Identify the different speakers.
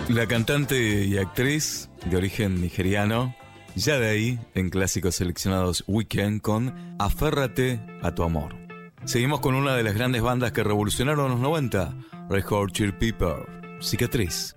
Speaker 1: La cantante y actriz de origen nigeriano, Jadae, en clásicos seleccionados Weekend con Aférrate a tu amor. Seguimos con una de las grandes bandas que revolucionaron los 90, Red Hot Chili Peppers, Cicatriz.